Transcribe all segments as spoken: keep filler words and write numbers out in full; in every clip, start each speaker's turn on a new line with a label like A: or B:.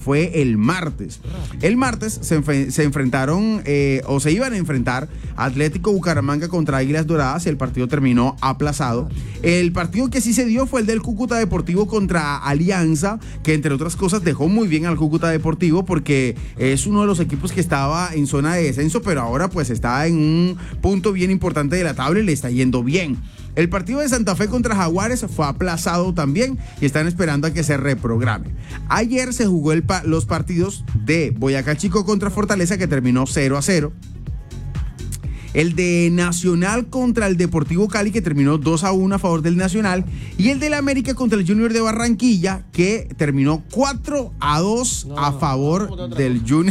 A: fue el martes. El martes se, enf- se enfrentaron eh, o se iban a enfrentar Atlético Bucaramanga contra Águilas Doradas y el partido terminó aplazado. El partido que sí se dio fue el del Cúcuta Deportivo contra Alianza, que entre otras cosas dejó muy bien al Cúcuta Deportivo porque es uno de los equipos que estaba en zona de descenso, pero ahora pues está en un punto bien importante de la tabla y le está yendo bien. El partido de Santa Fe contra Jaguares fue aplazado también y están esperando a que se reprograme. Ayer se jugó el pa- los partidos de Boyacá Chico contra Fortaleza, que terminó cero a cero. El de Nacional contra el Deportivo Cali, que terminó dos a uno a favor del Nacional. Y el del América contra el Junior de Barranquilla, que terminó cuatro a dos no, a favor no, no, del Junior.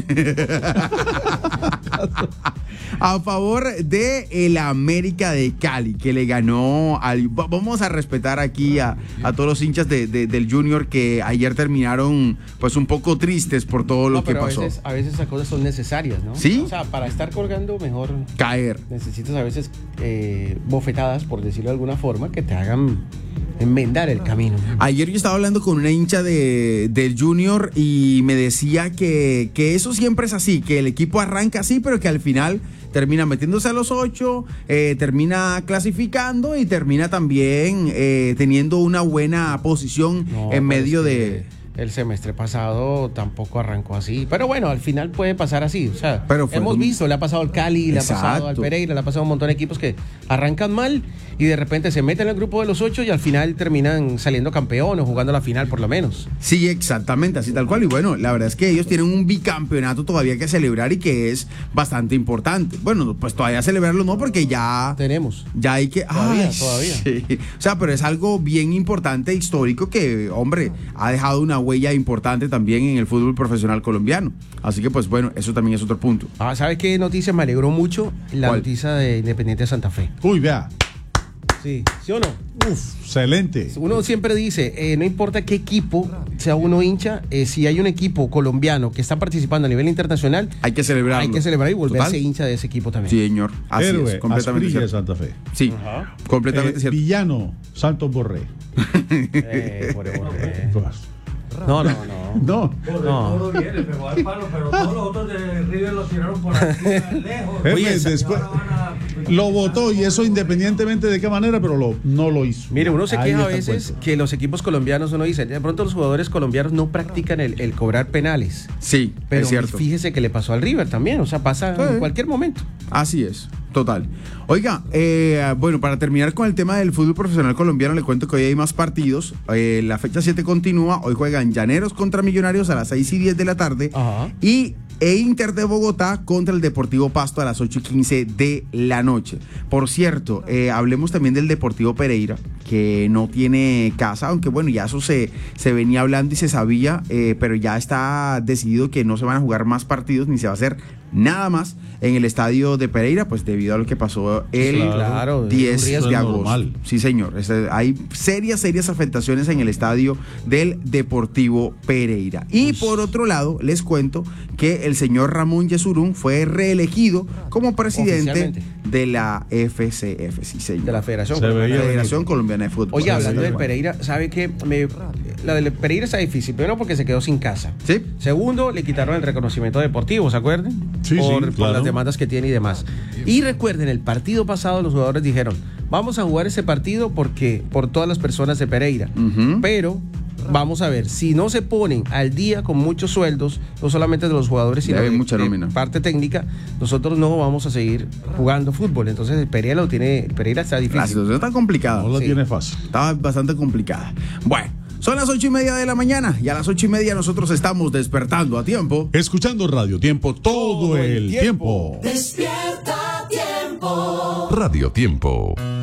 A: A favor de el América de Cali, que le ganó al... Vamos a respetar aquí a, a todos los hinchas de, de, del Junior, que ayer terminaron pues un poco tristes por todo lo no, que
B: pero
A: pasó.
B: A veces, a veces esas cosas son necesarias, ¿no?
A: ¿Sí?
B: O sea, para estar colgando mejor...
A: Caer.
B: Necesitas a veces eh, bofetadas, por decirlo de alguna forma, que te hagan enmendar el camino.
A: Ayer yo estaba hablando con una hincha de, del Junior y me decía que, que eso siempre es así, que el equipo arranca así, pero que al final termina metiéndose a los ocho, eh, termina clasificando y termina también eh, teniendo una buena posición no, en medio de...
B: El semestre pasado tampoco arrancó así. Pero bueno, al final puede pasar así. O sea,
A: pero
B: hemos
A: un...
B: visto, le ha pasado al Cali, le Exacto. ha pasado al Pereira, le ha pasado a un montón de equipos que arrancan mal y de repente se meten en el grupo de los ocho y al final terminan saliendo campeón o jugando la final por lo menos.
A: Sí, exactamente, así tal cual. Y bueno, la verdad es que ellos tienen un bicampeonato todavía que celebrar y que es bastante importante. Bueno, pues todavía celebrarlo no, porque ya...
B: Tenemos.
A: Ya hay que...
B: Todavía,
A: Ay,
B: todavía.
A: Sí. O sea, pero es algo bien importante, histórico, que, hombre, ha dejado una huella importante también en el fútbol profesional colombiano. Así que, pues bueno, eso también es otro punto.
B: Ah, ¿sabe qué noticia me alegró mucho? La ¿Cuál? Noticia de Independiente de Santa Fe.
C: Uy, vea.
B: Sí, ¿sí o no?
C: Uf, excelente.
B: Uno siempre dice, eh, no importa qué equipo sea uno hincha, eh, si hay un equipo colombiano que está participando a nivel internacional,
A: hay que celebrarlo.
B: Hay que celebrar y volverse ¿Total? hincha de ese equipo también.
A: Sí, señor. Así
C: Héroe,
A: es, completamente
C: cierto. De Santa Fe.
A: Sí, Ajá. completamente
C: eh,
A: cierto.
C: Villano, Santos Borré.
B: eh, por Borré. No, no, no.
C: No.
D: Por no. Todo viene, pegó al palo, pero todos los otros de River lo tiraron por aquí lejos.
C: Oye, Oye después a... lo votó y eso independientemente de qué manera, pero lo, no lo hizo.
B: Mire, uno se queja a veces que los equipos colombianos, uno dice, de pronto los jugadores colombianos no practican el, el cobrar penales.
A: Sí,
B: pero
A: es cierto.
B: Fíjese que le pasó al River también, o sea, pasa sí. en cualquier momento.
A: Así es. Total. Oiga, eh, bueno, para terminar con el tema del fútbol profesional colombiano, le cuento que hoy hay más partidos. Eh, la fecha siete continúa. Hoy juegan Llaneros contra Millonarios a las seis y diez de la tarde.
B: Ajá.
A: Y e Inter de Bogotá contra el Deportivo Pasto a las ocho y quince de la noche. Por cierto, eh, hablemos también del Deportivo Pereira, que no tiene casa, aunque bueno, ya eso se, se venía hablando y se sabía, eh, pero ya está decidido que no se van a jugar más partidos ni se va a hacer nada más en el estadio de Pereira, pues debido a lo que pasó el
B: claro,
A: diez de agosto.
C: Normal.
A: Sí, señor. Es, hay serias, serias afectaciones en el estadio del Deportivo Pereira. Y Uy. por otro lado, les cuento que el señor Ramón Yesurún fue reelegido como presidente de la F C F, sí, señor.
B: De la Federación,
A: la Federación Colombiana de Fútbol.
B: Oye, hablando del Pereira, ¿sabe qué? Me, la del Pereira está difícil. Primero porque se quedó sin casa.
A: Sí.
B: Segundo, le quitaron el reconocimiento deportivo, ¿se acuerdan?
C: Sí,
B: por,
C: sí,
B: por
C: claro.
B: las demandas que tiene y demás. Y recuerden, el partido pasado los jugadores dijeron, vamos a jugar ese partido porque por todas las personas de Pereira.
A: Uh-huh.
B: Pero vamos a ver, si no se ponen al día con muchos sueldos, no solamente de los jugadores, sino de,
A: mucha
B: de
A: nómina.
B: parte técnica, nosotros no vamos a seguir jugando fútbol. Entonces el Pereira lo tiene, el Pereira está difícil.
A: La situación está complicada.
C: No lo
B: Sí.
C: tiene fácil.
A: Está bastante complicada. Bueno, son las ocho y media de la mañana y a las ocho y media nosotros estamos despertando a tiempo.
C: Escuchando Radio Tiempo todo, todo el tiempo.
E: tiempo. Despierta Tiempo.
F: Radio Tiempo.